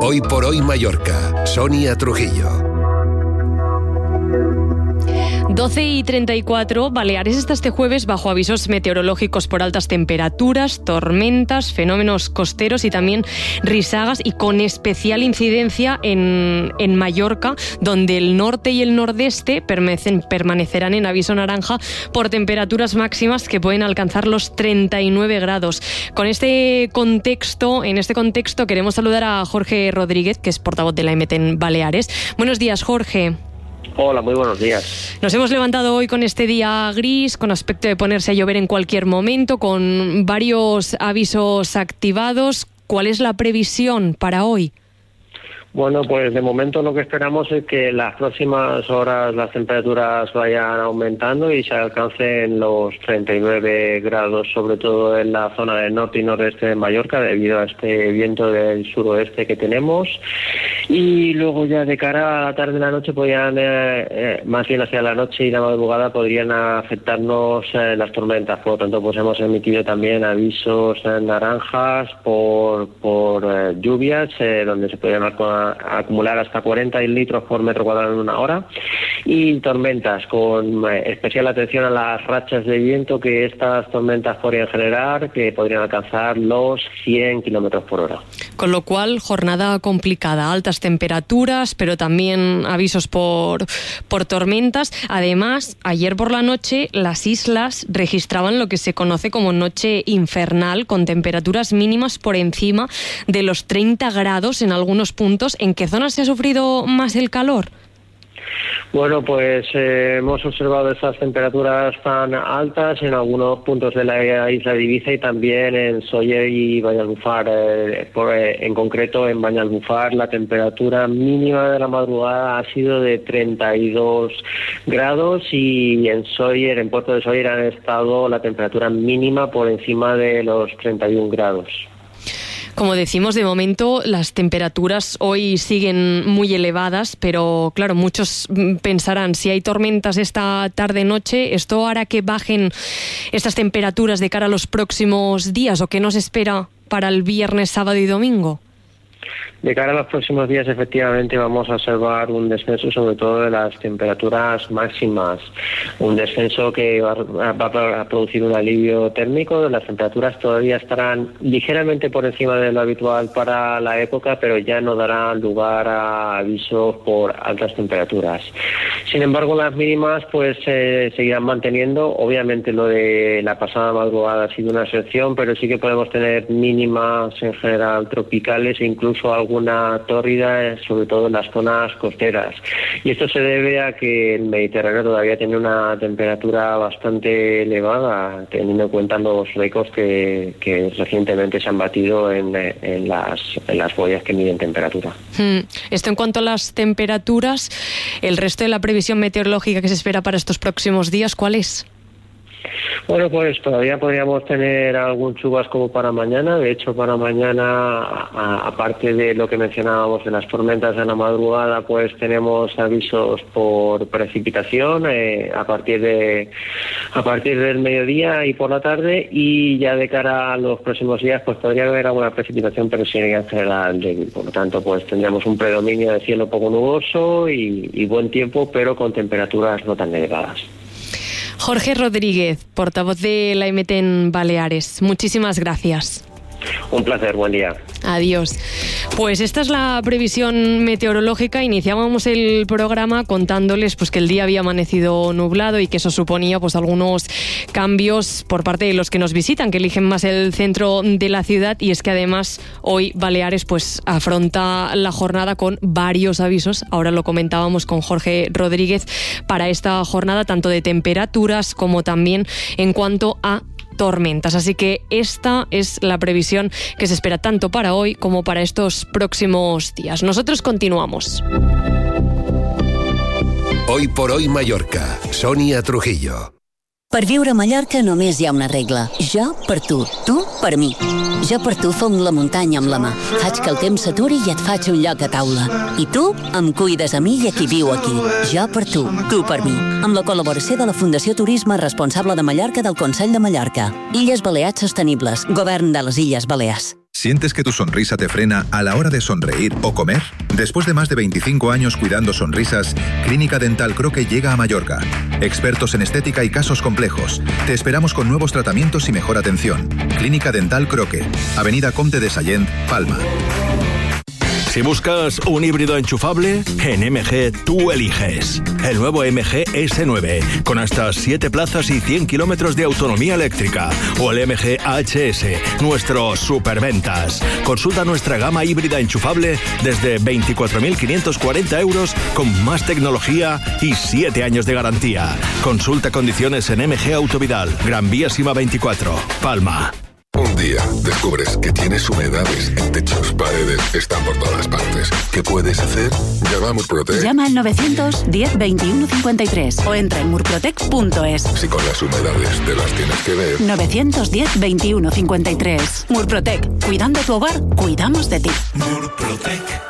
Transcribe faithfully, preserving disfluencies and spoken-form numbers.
Hoy por hoy Mallorca, Sonia Trujillo. doce y treinta y cuatro, Baleares está este jueves bajo avisos meteorológicos por altas temperaturas, tormentas, fenómenos costeros y también risagas, y con especial incidencia en, en Mallorca, donde el norte y el nordeste permanecen, permanecerán en aviso naranja por temperaturas máximas que pueden alcanzar los treinta y nueve grados. Con este contexto, en este contexto queremos saludar a Jorge Rodríguez, que es portavoz de la E M E T en Baleares. Buenos días, Jorge. Hola, muy buenos días. Nos hemos levantado hoy con este día gris, con aspecto de ponerse a llover en cualquier momento, con varios avisos activados. ¿Cuál es la previsión para hoy? Bueno, pues de momento lo que esperamos es que en las próximas horas las temperaturas vayan aumentando y se alcancen los treinta y nueve grados, sobre todo en la zona del norte y nordeste de Mallorca, debido a este viento del suroeste que tenemos. Y luego ya de cara a la tarde y la noche podrían, eh, eh, más bien hacia la noche y la madrugada, podrían afectarnos eh, las tormentas. Por lo tanto, pues hemos emitido también avisos eh, naranjas por, por eh, lluvias, eh, donde se podrían acumular hasta cuarenta litros por metro cuadrado en una hora, y tormentas, con eh, especial atención a las rachas de viento que estas tormentas podrían generar, que podrían alcanzar los cien kilómetros por hora. Con lo cual, jornada complicada, altas temperaturas, pero también avisos por, por tormentas. Además, ayer por la noche las islas registraban lo que se conoce como noche infernal, con temperaturas mínimas por encima de los treinta grados en algunos puntos. ¿En qué zonas se ha sufrido más el calor? Bueno, pues eh, hemos observado esas temperaturas tan altas en algunos puntos de la isla de Ibiza y también en Sóller y Banyalbufar. Eh, por, eh, en concreto, en Banyalbufar la temperatura mínima de la madrugada ha sido de treinta y dos grados, y en Sóller, en Puerto de Sóller, han estado la temperatura mínima por encima de los treinta y un grados. Como decimos, de momento las temperaturas hoy siguen muy elevadas, pero claro, muchos pensarán, si hay tormentas esta tarde-noche, ¿esto hará que bajen estas temperaturas de cara a los próximos días, o qué nos espera para el viernes, sábado y domingo? De cara a los próximos días, efectivamente, vamos a observar un descenso, sobre todo de las temperaturas máximas. Un descenso que va a producir un alivio térmico. Las temperaturas todavía estarán ligeramente por encima de lo habitual para la época, pero ya no darán lugar a avisos por altas temperaturas. Sin embargo, las mínimas pues eh, seguirán manteniendo. Obviamente lo de la pasada madrugada ha sido una excepción, pero sí que podemos tener mínimas en general tropicales e incluso alguna tórrida, sobre todo en las zonas costeras. Y esto se debe a que el Mediterráneo todavía tiene una temperatura bastante elevada, teniendo en cuenta los récords que, que recientemente se han batido en, en, las, en las boyas que miden temperatura. Hmm. Esto en cuanto a las temperaturas. El resto de la previsión meteorológica que se espera para estos próximos días, ¿cuál es? Bueno, pues todavía podríamos tener algún chubasco para mañana. De hecho, para mañana, a, aparte de lo que mencionábamos de las tormentas de la madrugada, pues tenemos avisos por precipitación eh, a partir de a partir del mediodía y por la tarde, y ya de cara a los próximos días pues podría haber alguna precipitación, pero sería en general débil. Por lo tanto, pues tendríamos un predominio de cielo poco nuboso y, y buen tiempo, pero con temperaturas no tan elevadas. Jorge Rodríguez, portavoz de la E M E T en Baleares. Muchísimas gracias. Un placer, buen día. Adiós. Pues esta es la previsión meteorológica. Iniciábamos el programa contándoles pues que el día había amanecido nublado y que eso suponía pues algunos cambios por parte de los que nos visitan, que eligen más el centro de la ciudad. Y es que además hoy Baleares pues afronta la jornada con varios avisos. Ahora lo comentábamos con Jorge Rodríguez para esta jornada, tanto de temperaturas como también en cuanto a tormentas. Así que esta es la previsión que se espera tanto para hoy como para estos próximos días. Nosotros continuamos. Hoy por hoy Mallorca, Sonia Trujillo. Per viure a Mallorca només hi ha una regla. Jo per tu, tu per mi. Jo per tu fong la muntanya amb la mà. Faig que el temps s'aturi i et faig un lloc a taula. I tu em cuides a mi i a qui viu aquí. Jo per tu, tu per mi. Amb la col·laboració de la Fundació Turisme Responsable de Mallorca del Consell de Mallorca. Illes Balears Sostenibles, Govern de les Illes Balears. ¿Sientes que tu sonrisa te frena a la hora de sonreír o comer? Después de más de veinticinco años cuidando sonrisas, Clínica Dental Croque llega a Mallorca. Expertos en estética y casos complejos. Te esperamos con nuevos tratamientos y mejor atención. Clínica Dental Croque, Avenida Comte de Sallent, Palma. Si buscas un híbrido enchufable, en M G tú eliges. El nuevo M G S nueve, con hasta siete plazas y cien kilómetros de autonomía eléctrica. O el M G H S, nuestro superventas. Consulta nuestra gama híbrida enchufable desde veinticuatro mil quinientos cuarenta euros con más tecnología y siete años de garantía. Consulta condiciones en M G Autovidal, Gran Vía Sima veinticuatro, Palma. Un día descubres que tienes humedades en techos, paredes, están por todas partes. ¿Qué puedes hacer? Llama a Murprotec. Llama al novecientos diez veintiuno cincuenta y tres o entra en murprotec punto es. Si con las humedades te las tienes que ver. novecientos diez veintiuno cincuenta y tres. Murprotec. Cuidando tu hogar, cuidamos de ti. Murprotec.